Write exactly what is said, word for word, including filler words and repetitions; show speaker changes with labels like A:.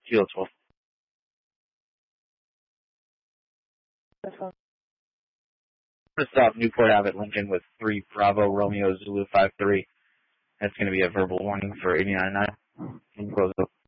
A: Kilo twelve. First off, Newport Abbott Lincoln with three Bravo Romeo Zulu five three. That's going to be a verbal warning for eighty-nine nine. Close up.